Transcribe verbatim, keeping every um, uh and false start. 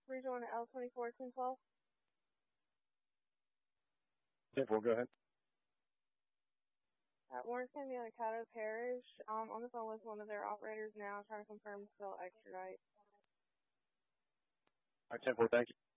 Regional one L twenty-four ten twelve. ten four, go ahead. At Warren's going to be on Caddo Parish. Um, on the phone with one of their operators now, trying to confirm still extradite. All right, ten four, thank you.